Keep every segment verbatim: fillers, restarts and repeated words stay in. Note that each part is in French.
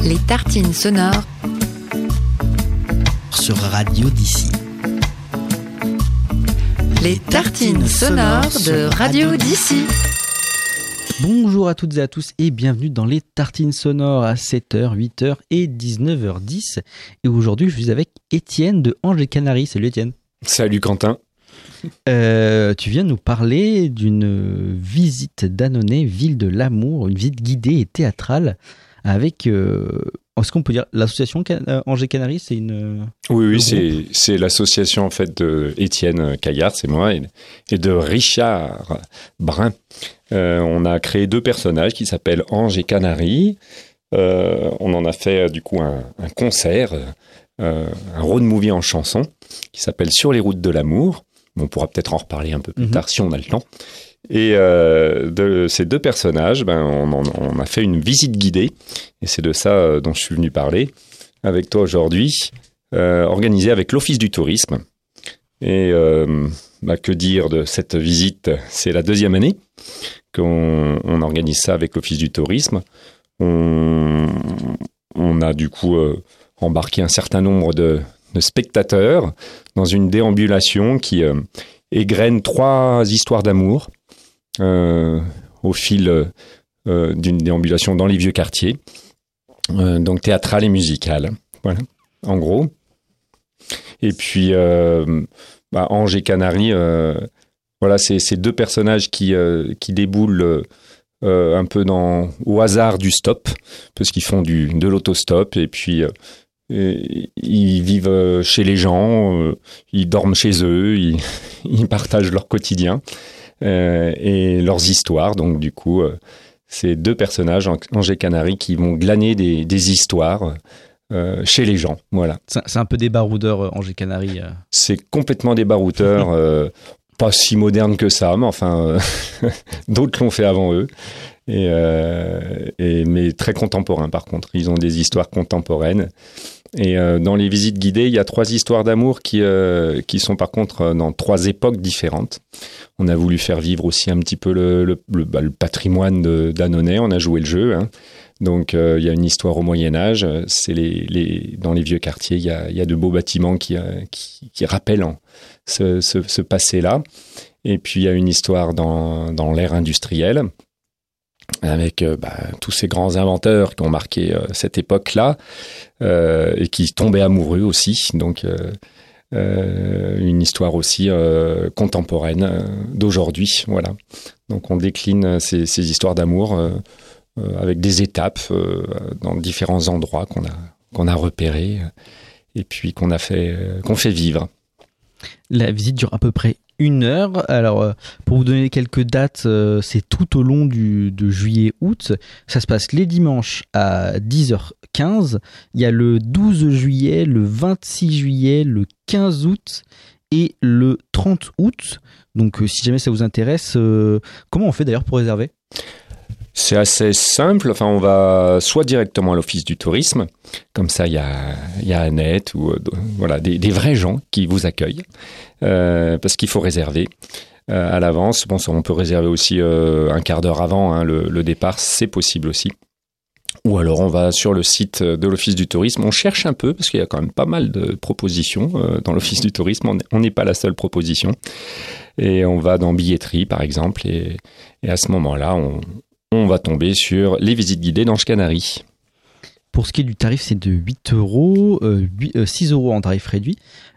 Les tartines sonores sur Radio d'ici. Les tartines sonores de Radio d'ici. Bonjour à toutes et à tous et bienvenue dans les tartines sonores à sept heures, huit heures et dix-neuf heures dix. Et aujourd'hui, je suis avec Étienne de Anges et Canaries. Salut Étienne. Salut Quentin. Euh, tu viens nous parler d'une visite d'Annonay, ville de l'amour, une visite guidée et théâtrale avec, euh, est-ce qu'on peut dire l'association Can- euh, Anges et Canaries, c'est une... Oui, oui, c'est, c'est l'association en fait de Étienne Caillard, c'est moi, et, et de Richard Brun. Euh, on a créé deux personnages qui s'appellent Anges et Canaries. Euh, on en a fait du coup un, un concert, euh, un road movie en chanson qui s'appelle Sur les routes de l'amour. On pourra peut-être en reparler un peu plus mmh. tard si on a le temps. Et euh, de ces deux personnages, ben, on, on, on a fait une visite guidée, et c'est de ça euh, dont je suis venu parler avec toi aujourd'hui, euh, organisée avec l'Office du tourisme. Et euh, bah, que dire de cette visite ? C'est la deuxième année qu'on on organise ça avec l'Office du tourisme. On, on a du coup euh, embarqué un certain nombre de, de spectateurs dans une déambulation qui euh, égrène trois histoires d'amour euh, au fil euh, d'une déambulation dans les vieux quartiers, euh, donc théâtrale et musicale, voilà, en gros. Et puis, euh, bah, Anges et Canaries, euh, voilà, c'est ces deux personnages qui, euh, qui déboulent euh, un peu dans, au hasard du stop, parce qu'ils font du, de l'autostop, et puis... Euh, Et ils vivent chez les gens, euh, ils dorment chez eux, ils, ils partagent leur quotidien euh, et leurs histoires. Donc du coup, euh, c'est deux personnages, Anges et Canaries, qui vont glaner des, des histoires euh, chez les gens. Voilà. C'est, c'est un peu des baroudeurs, Anges et Canaries. Euh. C'est complètement des baroudeurs, euh, pas si modernes que ça, mais enfin, euh, d'autres l'ont fait avant eux. Et, euh, et, mais très contemporains par contre. Ils ont des histoires contemporaines. Et euh, dans les visites guidées, il y a trois histoires d'amour qui, euh, qui sont par contre dans trois époques différentes. On a voulu faire vivre aussi un petit peu le, le, le, bah, le patrimoine de, d'Annonay. On a joué le jeu. Hein. Donc euh, il y a une histoire au Moyen-Âge. C'est les, les, dans les vieux quartiers, il y a, il y a de beaux bâtiments qui, euh, qui, qui rappellent hein, ce, ce, ce passé-là. Et puis il y a une histoire dans, dans l'ère industrielle, avec euh, bah, tous ces grands inventeurs qui ont marqué euh, cette époque-là euh, et qui tombaient amoureux aussi. Donc, euh, euh, une histoire aussi euh, contemporaine euh, d'aujourd'hui. Voilà. Donc, on décline ces, ces histoires d'amour euh, euh, avec des étapes euh, dans différents endroits qu'on a, qu'on a repérés et puis qu'on a fait, euh, qu'on fait vivre. La visite dure à peu près une heure. Alors, pour vous donner quelques dates, c'est tout au long du, de juillet-août. Ça se passe les dimanches à dix heures quinze. Il y a le douze juillet, le vingt-six juillet, le quinze août et le trente août. Donc, si jamais ça vous intéresse, euh, comment on fait d'ailleurs pour réserver ? C'est assez simple. Enfin, on va soit directement à l'Office du tourisme, comme ça, il y a, il y a Annette ou euh, voilà des, des vrais gens qui vous accueillent, euh, parce qu'il faut réserver euh, à l'avance. Bon, ça, on peut réserver aussi euh, un quart d'heure avant hein, le, le départ, c'est possible aussi. Ou alors, on va sur le site de l'Office du tourisme. On cherche un peu parce qu'il y a quand même pas mal de propositions euh, dans l'Office du tourisme. On n'est pas la seule proposition. Et on va dans billetterie, par exemple, et, et à ce moment-là, on on va tomber sur les visites guidées d'Anges Canaries. Pour ce qui est du tarif, c'est de huit euros, euh, six euros en tarif réduit.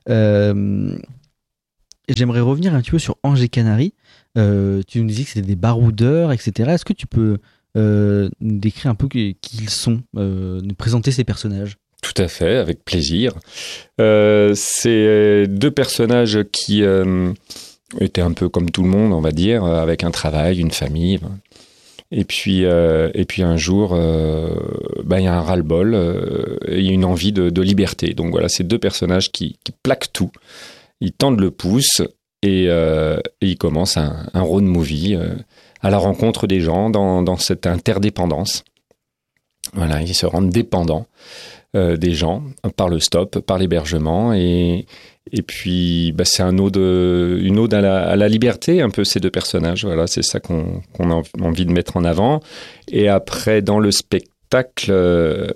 Euh, j'aimerais revenir un petit peu sur Anges et Canaries. Euh, tu nous disais que c'était des baroudeurs, et cetera. Est-ce que tu peux euh, nous décrire un peu qui ils sont, euh, nous présenter ces personnages ? Tout à fait, avec plaisir. Euh, c'est deux personnages qui euh, étaient un peu comme tout le monde, on va dire, avec un travail, une famille... Et puis, euh, et puis un jour, euh, ben, y a un ras-le-bol, euh, et il y a une envie de, de liberté. Donc voilà, ces deux personnages qui, qui plaquent tout. Ils tendent le pouce et, euh, et ils commencent un, un road movie euh, à la rencontre des gens dans, dans cette interdépendance. Voilà, ils se rendent dépendants euh, des gens par le stop, par l'hébergement et... Et puis, bah, c'est un ode, une ode à la, à la liberté, un peu, ces deux personnages. Voilà, c'est ça qu'on, qu'on a envie de mettre en avant. Et après, dans le spectacle, spectacle, euh,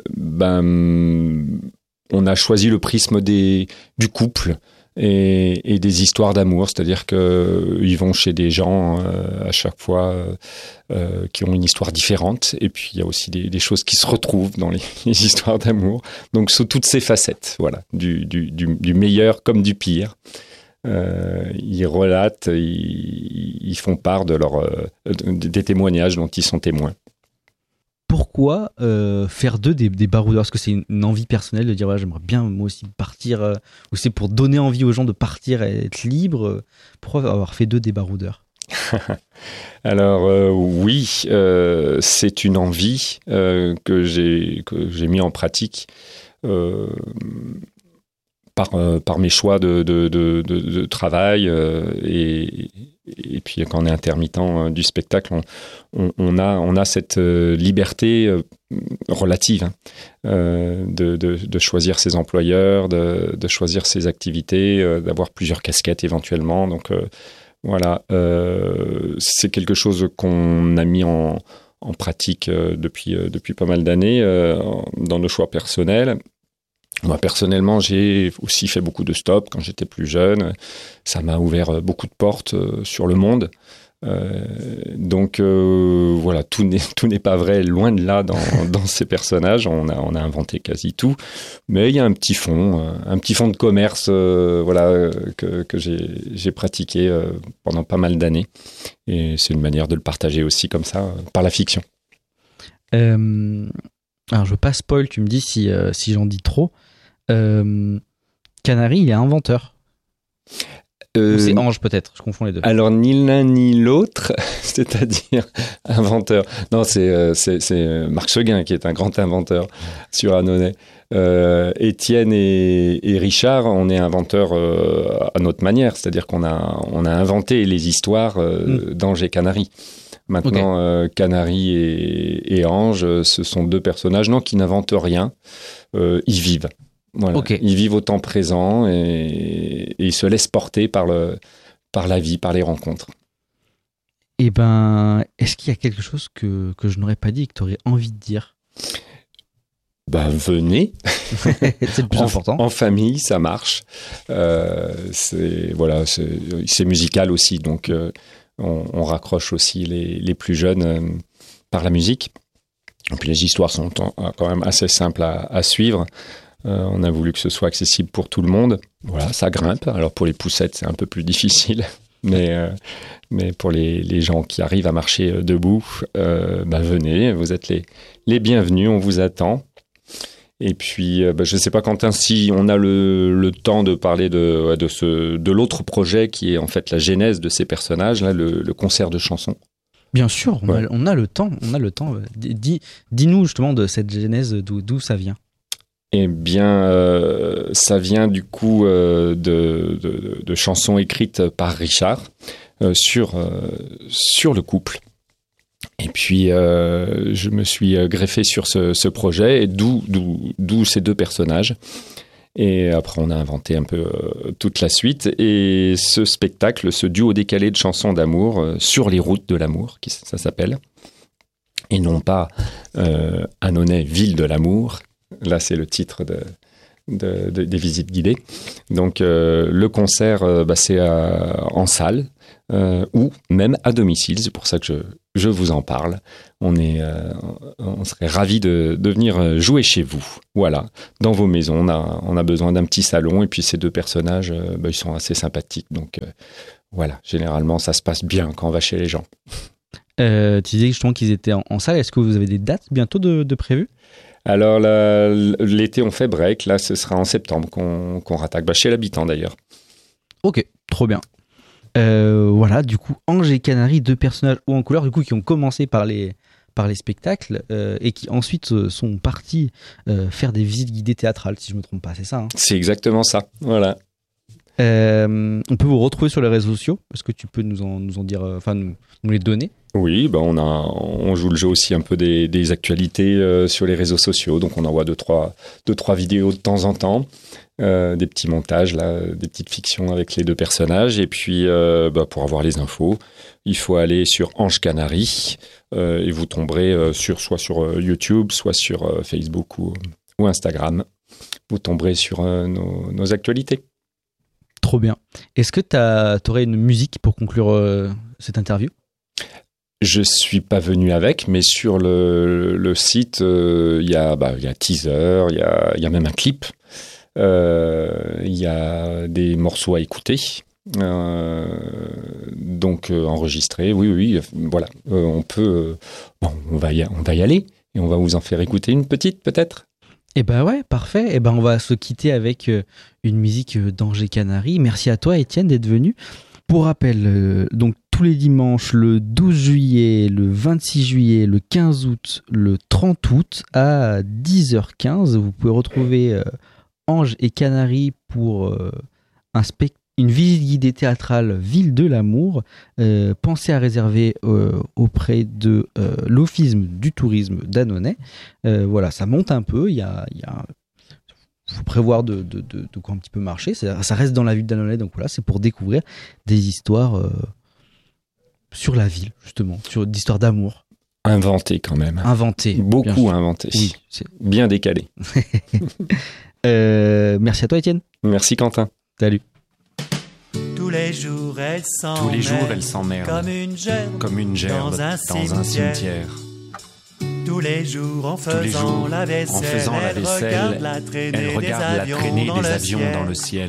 ben, on a choisi le prisme des, du couple et, et des histoires d'amour, c'est-à-dire qu'ils vont chez des gens euh, à chaque fois euh, qui ont une histoire différente, et puis il y a aussi des, des choses qui se retrouvent dans les, les histoires d'amour, donc sous toutes ces facettes, voilà, du, du, du, du meilleur comme du pire. Euh, ils relatent, ils, ils font part de leur, euh, des témoignages dont ils sont témoins. Pourquoi euh, faire d'eux des, des baroudeurs? Est-ce que c'est une, une envie personnelle de dire ouais, j'aimerais bien moi aussi partir, euh, ou c'est pour donner envie aux gens de partir et être libres? Pourquoi avoir fait d'eux des baroudeurs? Alors euh, oui, euh, c'est une envie euh, que j'ai que j'ai mis en pratique euh, par euh, par mes choix de de de, de, de travail euh, et et puis quand on est intermittent euh, du spectacle, on, on, on a on a cette euh, liberté euh, relative hein, euh, de, de de choisir ses employeurs, de de choisir ses activités, euh, d'avoir plusieurs casquettes éventuellement. Donc euh, Voilà, euh, c'est quelque chose qu'on a mis en, en pratique euh, depuis, euh, depuis pas mal d'années euh, dans nos choix personnels. Moi, personnellement, j'ai aussi fait beaucoup de stop quand j'étais plus jeune. Ça m'a ouvert beaucoup de portes euh, sur le monde. Euh, donc euh, voilà, tout n'est tout n'est pas vrai, loin de là dans dans ces personnages. On a on a inventé quasi tout, mais il y a un petit fond, euh, un petit fond de commerce, euh, voilà euh, que que j'ai j'ai pratiqué euh, pendant pas mal d'années, et c'est une manière de le partager aussi comme ça euh, par la fiction. Euh, alors je veux pas spoil, tu me dis si euh, si j'en dis trop. Euh, Canary, il est inventeur. Euh, Ou c'est Ange peut-être, je confonds les deux. Alors ni l'un ni l'autre, c'est-à-dire inventeur. Non, c'est, euh, c'est, c'est Marc Seguin qui est un grand inventeur sur Annonay. Euh, Étienne et, et Richard, on est inventeurs euh, à notre manière, c'est-à-dire qu'on a, on a inventé les histoires euh, mm. d'Ange et Canary. Maintenant, okay. euh, Canary et, et Ange, ce sont deux personnages non, qui n'inventent rien, euh, ils vivent. Voilà. Okay. Ils vivent au temps présent et, et ils se laissent porter par, le, par la vie, par les rencontres. Eh ben, est-ce qu'il y a quelque chose que, que je n'aurais pas dit et que tu aurais envie de dire? Ben, venez. C'est le plus en, important. En famille, ça marche. Euh, c'est, voilà, c'est, c'est musical aussi, donc euh, on, on raccroche aussi les, les plus jeunes euh, par la musique. Et puis les histoires sont quand même assez simples à, à suivre. Euh, on a voulu que ce soit accessible pour tout le monde. Voilà, ça grimpe. Alors pour les poussettes, c'est un peu plus difficile, mais euh, mais pour les les gens qui arrivent à marcher debout, euh, bah venez, vous êtes les les bienvenus, on vous attend. Et puis, euh, bah, je ne sais pas Quentin, si on a le le temps de parler de de ce de l'autre projet qui est en fait la genèse de ces personnages, là, le, le concert de chansons. Bien sûr, on, ouais. a, on a le temps, on a le temps. Dis, dis-nous justement de cette genèse, d'où d'où ça vient. Eh bien, euh, ça vient du coup euh, de, de, de chansons écrites par Richard euh, sur, euh, sur le couple. Et puis, euh, je me suis greffé sur ce, ce projet, et d'où, d'où, d'où ces deux personnages. Et après, on a inventé un peu euh, toute la suite. Et ce spectacle, ce duo décalé de chansons d'amour euh, sur les routes de l'amour, qui, ça s'appelle. Et non pas euh, Annonay, ville de l'amour. Là, c'est le titre de, de, de, des visites guidées. Donc, euh, le concert, euh, bah, c'est euh, en salle euh, ou même à domicile. C'est pour ça que je, je vous en parle. On, est, euh, on serait ravis de, de venir jouer chez vous. Voilà, dans vos maisons. On a, on a besoin d'un petit salon. Et puis, ces deux personnages, euh, bah, ils sont assez sympathiques. Donc, euh, voilà, généralement, ça se passe bien quand on va chez les gens. Euh, tu disais justement qu'ils étaient en, en salle. Est-ce que vous avez des dates bientôt de, de prévues? Alors, la, l'été, on fait break. Là, ce sera en septembre qu'on, qu'on rattaque. Bah, chez l'habitant, d'ailleurs. Ok, trop bien. Euh, voilà, du coup, Ange et Canary, deux personnages hauts en couleur, du coup, qui ont commencé par les, par les spectacles euh, et qui ensuite euh, sont partis euh, faire des visites guidées théâtrales, si je ne me trompe pas, c'est ça hein? C'est exactement ça, voilà. Euh, on peut vous retrouver sur les réseaux sociaux. Est-ce que tu peux nous en, nous en dire, enfin, euh, nous, nous les donner? Oui, bah on, a, on joue le jeu aussi un peu des, des actualités euh, sur les réseaux sociaux. Donc, on envoie deux, trois, deux, trois vidéos de temps en temps. Euh, des petits montages, là, des petites fictions avec les deux personnages. Et puis, euh, bah, pour avoir les infos, il faut aller sur Ange Canary euh, et vous tomberez euh, sur, soit sur euh, YouTube, soit sur euh, Facebook ou, ou Instagram. Vous tomberez sur euh, nos, nos actualités. Trop bien. Est-ce que tu aurais une musique pour conclure euh, cette interview ? Je suis pas venu avec, mais sur le, le site, il euh, y a, bah, y a teaser, il y a, y a même un clip. Il euh, y a des morceaux à écouter, euh, donc euh, enregistrés. Oui, oui, voilà. Euh, on peut, euh, bon, on va y, on va y aller et on va vous en faire écouter une petite, peut-être. Eh ben ouais, parfait. Eh ben on va se quitter avec euh, une musique d'Ange Canary. Merci à toi, Étienne, d'être venu. Pour rappel, euh, donc tous les dimanches, le douze juillet, le vingt-six juillet, le quinze août, le trente août à dix heures quinze, vous pouvez retrouver euh, Ange et Canary pour euh, un spect- une visite guidée théâtrale Ville de l'amour. Euh, pensez à réserver euh, auprès de euh, l'Office du tourisme d'Annonay. Euh, voilà, ça monte un peu. Il y a, il y a faut prévoir de, de, de, de quoi un petit peu marcher. Ça, ça reste dans la ville d'Annonay, donc voilà, c'est pour découvrir des histoires euh, sur la ville, justement, sur d'histoires d'amour. Inventées quand même. Inventées. Beaucoup inventées. Oui, c'est... Bien décalées. Euh, merci à toi, Étienne. Merci, Quentin. Salut. Tous les jours, elle s'emmerde. Tous les jours, elle s'emmerde. Comme une gerbe. Comme une gerbe dans un dans un cimetière. cimetière. Tous les jours, en Tous les faisant jours, la vaisselle, en faisant la elle vaisselle, regarde la traînée elle regarde des la avions, traînée dans, des le avions ciel. dans le ciel.